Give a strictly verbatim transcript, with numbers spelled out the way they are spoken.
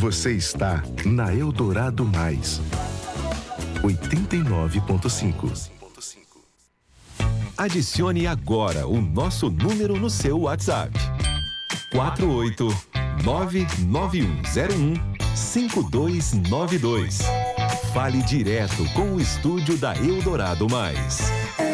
Você está na Eldorado Mais, oitenta e nove ponto cinco. Adicione agora o nosso número no seu WhatsApp. quatro oito nove nove um zero um cinco dois nove dois. Fale direto com o estúdio da Eldorado Mais.